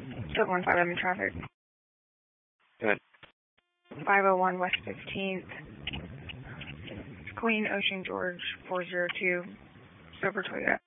715, I'm in traffic. Good. 501 West 15th. Queen Ocean George 402. Silver Toyota.